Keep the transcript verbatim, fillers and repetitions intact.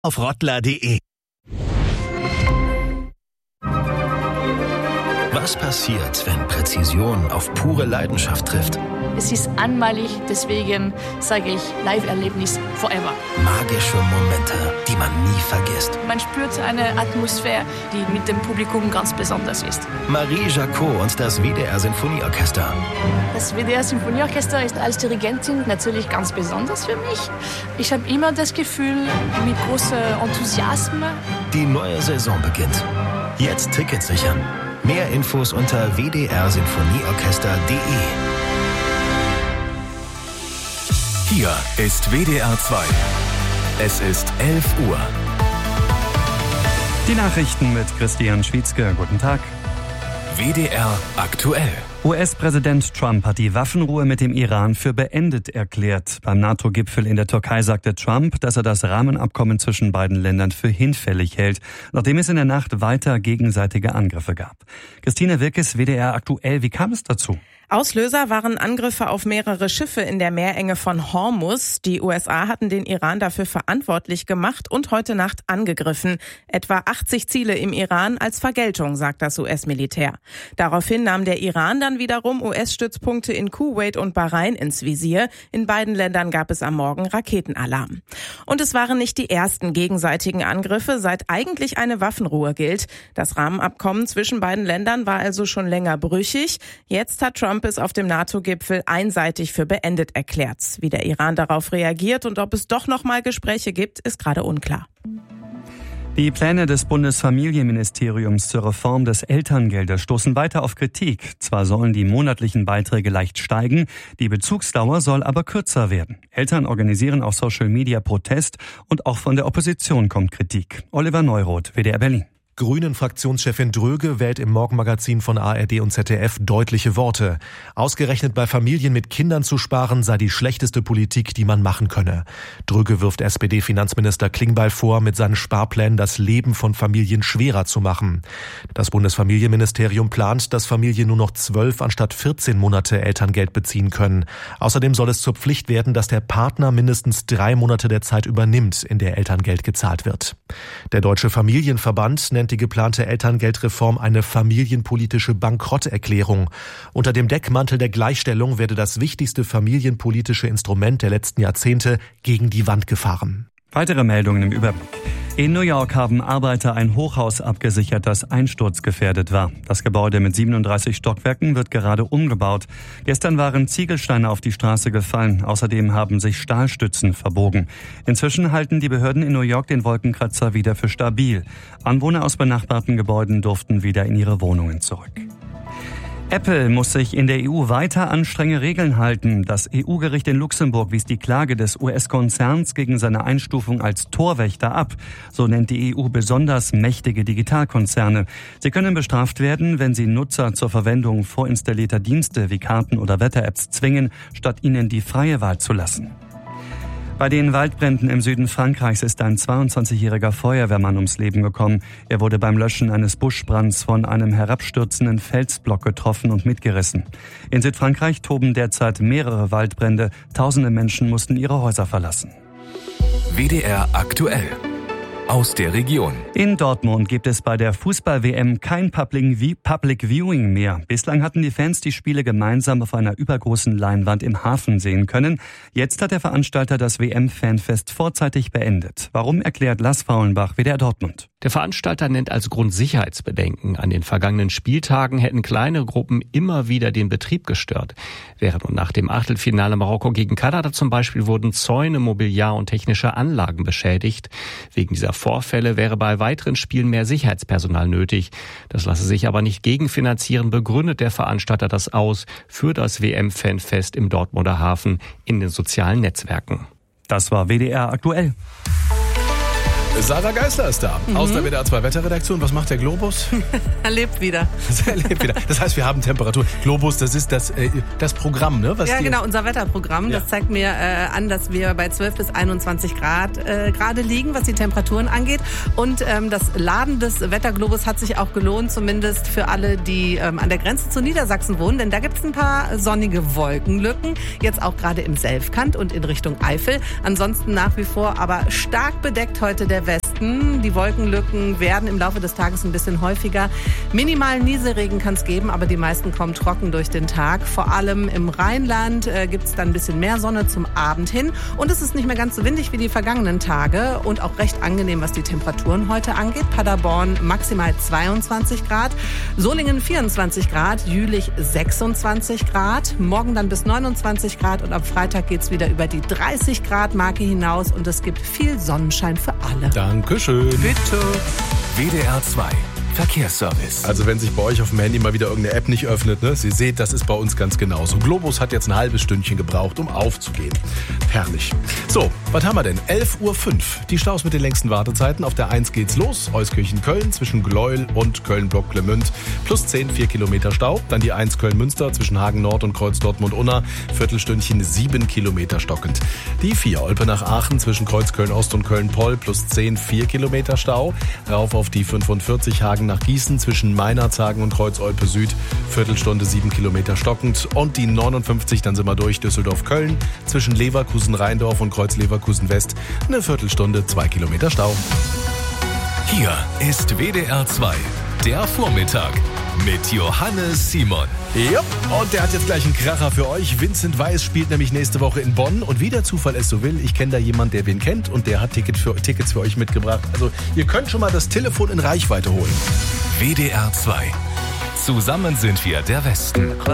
auf rottler punkt de. Was passiert, wenn Präzision auf pure Leidenschaft trifft? Es ist einmalig, deswegen sage ich Live-Erlebnis forever. Magische Momente, die man nie vergisst. Man spürt eine Atmosphäre, die mit dem Publikum ganz besonders ist. Marie Jacot und das W D R-Sinfonieorchester. Das W D R-Sinfonieorchester ist als Dirigentin natürlich ganz besonders für mich. Ich habe immer das Gefühl, mit großem Enthusiasmus. Die neue Saison beginnt. Jetzt Tickets sichern. Mehr Infos unter w d r sinfonieorchester punkt de. Hier ist W D R zwei. Es ist elf Uhr. Die Nachrichten mit Christian Schwietzke. Guten Tag. W D R aktuell. U S-Präsident Trump hat die Waffenruhe mit dem Iran für beendet erklärt. Beim NATO-Gipfel in der Türkei sagte Trump, dass er das Rahmenabkommen zwischen beiden Ländern für hinfällig hält, nachdem es in der Nacht weiter gegenseitige Angriffe gab. Christine Wirkes, W D R aktuell. Wie kam es dazu? Auslöser waren Angriffe auf mehrere Schiffe in der Meerenge von Hormuz. Die U S A hatten den Iran dafür verantwortlich gemacht und heute Nacht angegriffen. Etwa achtzig Ziele im Iran als Vergeltung, sagt das U S-Militär. Daraufhin nahm der Iran dann wiederum U S-Stützpunkte in Kuwait und Bahrain ins Visier. In beiden Ländern gab es am Morgen Raketenalarm. Und es waren nicht die ersten gegenseitigen Angriffe, seit eigentlich eine Waffenruhe gilt. Das Rahmenabkommen zwischen beiden Ländern war also schon länger brüchig. Jetzt hat Trump es auf dem NATO-Gipfel einseitig für beendet erklärt. Wie der Iran darauf reagiert und ob es doch noch mal Gespräche gibt, ist gerade unklar. Die Pläne des Bundesfamilienministeriums zur Reform des Elterngeldes stoßen weiter auf Kritik. Zwar sollen die monatlichen Beiträge leicht steigen, die Bezugsdauer soll aber kürzer werden. Eltern organisieren auf Social Media Protest und auch von der Opposition kommt Kritik. Oliver Neuroth, W D R Berlin. Grünen-Fraktionschefin Dröge wählt im Morgenmagazin von A R D und Z D F deutliche Worte. Ausgerechnet bei Familien mit Kindern zu sparen sei die schlechteste Politik, die man machen könne. Dröge wirft S P D-Finanzminister Klingbeil vor, mit seinen Sparplänen das Leben von Familien schwerer zu machen. Das Bundesfamilienministerium plant, dass Familien nur noch zwölf anstatt vierzehn Monate Elterngeld beziehen können. Außerdem soll es zur Pflicht werden, dass der Partner mindestens drei Monate der Zeit übernimmt, in der Elterngeld gezahlt wird. Der Deutsche Familienverband nennt die geplante Elterngeldreform eine familienpolitische Bankrotterklärung. Unter dem Deckmantel der Gleichstellung werde das wichtigste familienpolitische Instrument der letzten Jahrzehnte gegen die Wand gefahren. Weitere Meldungen im Überblick. In New York haben Arbeiter ein Hochhaus abgesichert, das einsturzgefährdet war. Das Gebäude mit siebenunddreißig Stockwerken wird gerade umgebaut. Gestern waren Ziegelsteine auf die Straße gefallen. Außerdem haben sich Stahlstützen verbogen. Inzwischen halten die Behörden in New York den Wolkenkratzer wieder für stabil. Anwohner aus benachbarten Gebäuden durften wieder in ihre Wohnungen zurück. Apple muss sich in der E U weiter an strenge Regeln halten. Das E U-Gericht in Luxemburg wies die Klage des U S-Konzerns gegen seine Einstufung als Torwächter ab. So nennt die E U besonders mächtige Digitalkonzerne. Sie können bestraft werden, wenn sie Nutzer zur Verwendung vorinstallierter Dienste wie Karten- oder Wetter-Apps zwingen, statt ihnen die freie Wahl zu lassen. Bei den Waldbränden im Süden Frankreichs ist ein zweiundzwanzigjähriger Feuerwehrmann ums Leben gekommen. Er wurde beim Löschen eines Buschbrands von einem herabstürzenden Felsblock getroffen und mitgerissen. In Südfrankreich toben derzeit mehrere Waldbrände. Tausende Menschen mussten ihre Häuser verlassen. W D R aktuell. Aus der Region. In Dortmund gibt es bei der Fußball-W M kein Public Viewing mehr. Bislang hatten die Fans die Spiele gemeinsam auf einer übergroßen Leinwand im Hafen sehen können. Jetzt hat der Veranstalter das W M-Fanfest vorzeitig beendet. Warum, erklärt Lars Faulenbach, W D R Dortmund. Der Veranstalter nennt als Grund Sicherheitsbedenken. An den vergangenen Spieltagen hätten kleine Gruppen immer wieder den Betrieb gestört. Während und nach dem Achtelfinale Marokko gegen Kanada zum Beispiel wurden Zäune, Mobiliar und technische Anlagen beschädigt. Wegen dieser Vorfälle wäre bei weiteren Spielen mehr Sicherheitspersonal nötig. Das lasse sich aber nicht gegenfinanzieren, begründet der Veranstalter das aus für das W M-Fanfest im Dortmunder Hafen in den sozialen Netzwerken. Das war W D R aktuell. Sarah Geisler ist da, mhm. aus der W D R zwei Wetterredaktion. Was macht der Globus? Er lebt wieder. Er lebt wieder. Das heißt, wir haben Temperatur. Globus, das ist das, äh, das Programm, ne? Was ja, die... genau, unser Wetterprogramm. Ja. Das zeigt mir äh, an, dass wir bei zwölf bis einundzwanzig Grad äh, gerade liegen, was die Temperaturen angeht. Und ähm, das Laden des Wetterglobus hat sich auch gelohnt, zumindest für alle, die ähm, an der Grenze zu Niedersachsen wohnen. Denn da gibt es ein paar sonnige Wolkenlücken. Jetzt auch gerade im Selfkant und in Richtung Eifel. Ansonsten nach wie vor aber stark bedeckt heute der Westen. Die Wolkenlücken werden im Laufe des Tages ein bisschen häufiger. Minimalen Nieselregen kann es geben, aber die meisten kommen trocken durch den Tag. Vor allem im Rheinland äh, gibt es dann ein bisschen mehr Sonne zum Abend hin. Und es ist nicht mehr ganz so windig wie die vergangenen Tage und auch recht angenehm, was die Temperaturen heute angeht. Paderborn maximal zweiundzwanzig Grad, Solingen vierundzwanzig Grad, Jülich sechsundzwanzig Grad, morgen dann bis neunundzwanzig Grad und am Freitag geht es wieder über die dreißig Grad Marke hinaus und es gibt viel Sonnenschein für alle. Dankeschön. Bitte. W D R zwei Verkehrsservice. Also wenn sich bei euch auf dem Handy mal wieder irgendeine App nicht öffnet, ne? Sie seht, das ist bei uns ganz genauso. Globus hat jetzt ein halbes Stündchen gebraucht, um aufzugehen. Herrlich. So, was haben wir denn? elf Uhr fünf. Die Staus mit den längsten Wartezeiten. Auf der eins geht's los. Euskirchen-Köln zwischen Gleuel und Köln-Block-Glemünd. Plus zehn, vier Kilometer Stau. Dann die eins Köln-Münster zwischen Hagen-Nord und Kreuz Dortmund-Unna. Viertelstündchen, sieben Kilometer stockend. Die vier Olpe-nach-Aachen zwischen Kreuz Köln-Ost und Köln-Poll. Plus zehn, vier Kilometer Stau. Rauf auf die fünfundvierzig Hagen nach Gießen zwischen Meinerzhagen und Kreuz-Olpe Süd. Viertelstunde, sieben Kilometer stockend. Und die neunundfünfzig, dann sind wir durch, Düsseldorf-Köln zwischen Leverkusen-Rheindorf und Kreuz-Leverkusen-West. Eine Viertelstunde, zwei Kilometer Stau. Hier ist W D R zwei, der Vormittag mit Johannes Simon. Ja, und der hat jetzt gleich einen Kracher für euch. Vincent Weiss spielt nämlich nächste Woche in Bonn. Und wie der Zufall es so will, ich kenne da jemanden, der wen kennt und der hat Ticket für, Tickets für euch mitgebracht. Also ihr könnt schon mal das Telefon in Reichweite holen. W D R zwei. Zusammen sind wir der Westen.